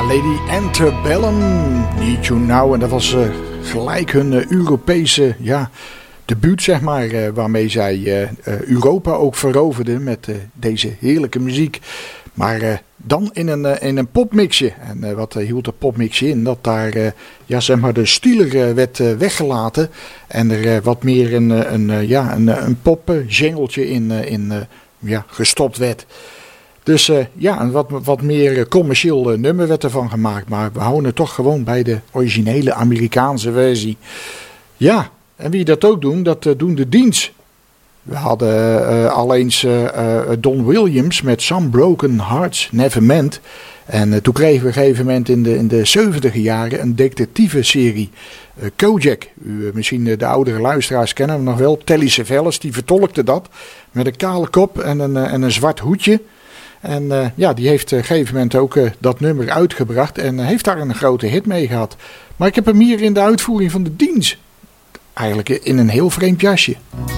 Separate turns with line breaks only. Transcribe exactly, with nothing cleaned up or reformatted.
Lady Antebellum, Need You Now. En dat was uh, gelijk hun uh, Europese ja, debuut, zeg maar, uh, waarmee zij uh, uh, Europa ook veroverden met uh, deze heerlijke muziek. Maar uh, dan in een, uh, in een popmixje. En uh, wat uh, hield dat popmixje in? Dat daar uh, ja, zeg maar de stieler uh, werd uh, weggelaten. En er uh, wat meer een, uh, een, uh, ja, een, uh, een pop-jingeltje in, uh, in uh, ja, gestopt werd. Dus uh, ja, een wat, wat meer commercieel uh, nummer werd ervan gemaakt. Maar we houden toch gewoon bij de originele Amerikaanse versie. Ja, en wie dat ook doen, dat uh, doen de Deens. We hadden uh, al eens uh, uh, Don Williams met Some Broken Hearts Never Meant. En uh, toen kregen we op een gegeven moment in de, in de zeventiger jaren een detectieve serie. Uh, Kojak, u, uh, misschien uh, de oudere luisteraars kennen hem nog wel. Telly Savalas, die vertolkte dat met een kale kop en een, uh, en een zwart hoedje. En uh, ja, die heeft op een gegeven moment ook uh, dat nummer uitgebracht en uh, heeft daar een grote hit mee gehad. Maar ik heb hem hier in de uitvoering van de Deens. Eigenlijk in een heel vreemd jasje.